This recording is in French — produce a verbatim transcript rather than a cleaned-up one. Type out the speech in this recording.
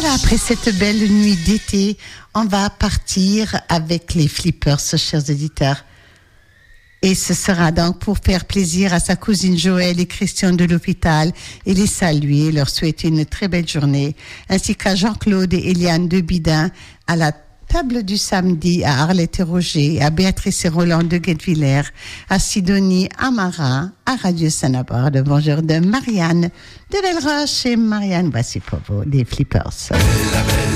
Voilà, après cette belle nuit d'été, on va partir avec les Flippers, chers auditeurs. Et ce sera donc pour faire plaisir à sa cousine Joëlle et Christian de l'hôpital et les saluer, leur souhaiter une très belle journée, ainsi qu'à Jean-Claude et Eliane de Bidin à la table du samedi, à Arlette et Roger, à Béatrice et Roland de Guebwiller, à Sidonie Amara, à Radio Sanabord. Bonjour de Marianne de Belleroche et Marianne, voici pour vous les Flippers. La belle